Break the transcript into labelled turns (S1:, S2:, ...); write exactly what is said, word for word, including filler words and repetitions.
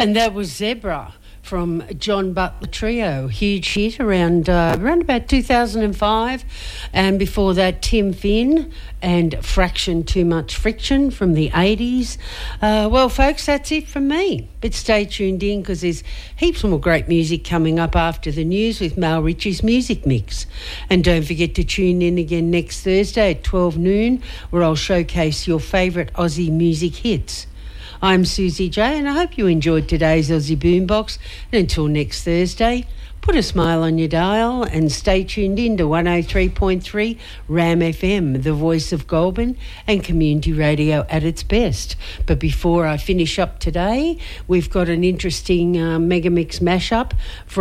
S1: And that was Zebra from John Butler Trio, huge hit around uh, around about two thousand five, and before that Tim Finn and Fraction Too Much Friction from the eighties. Uh, well, folks, that's it from me. But stay tuned in because there's heaps more great music coming up after the news with Mal Ritchie's Music Mix. And don't forget to tune in again next Thursday at twelve noon where I'll showcase your favourite Aussie music hits. I'm Susie J, and I hope you enjoyed today's Aussie Boombox. And until next Thursday, put a smile on your dial and stay tuned in to one oh three point three RAM F M, the voice of Goulburn and community radio at its best. But before I finish up today, we've got an interesting uh, Megamix mashup from